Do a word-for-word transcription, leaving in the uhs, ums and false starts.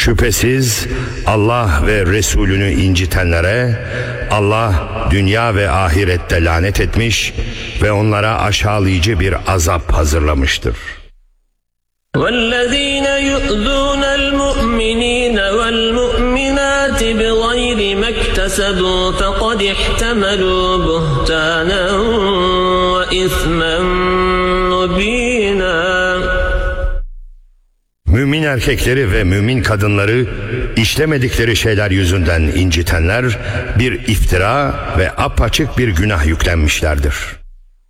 Şüphesiz Allah ve Resulünü incitenlere Allah dünya ve ahirette lanet etmiş ve onlara aşağılayıcı bir azap hazırlamıştır. وَالَّذ۪ينَ يُؤْذُونَ الْمُؤْمِن۪ينَ وَالْمُؤْمِنَاتِ بِغَيْرِ مَا اكْتَسَبُوا فَقَدِ احْتَمَلُوا بُهْتَانًا وَإِثْمًا مُب۪ينًا. Mümin erkekleri ve mümin kadınları işlemedikleri şeyler yüzünden incitenler bir iftira ve apaçık bir günah yüklenmişlerdir.